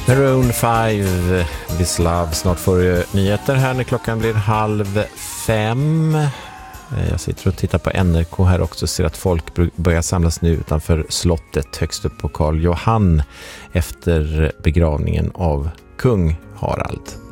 Maroon 5, This Love. Snart får du nyheter här när klockan blir 4:30. Jag sitter och tittar på NRK här också och ser att folk börjar samlas nu utanför slottet högst upp på Karl Johan efter begravningen av kung Harald.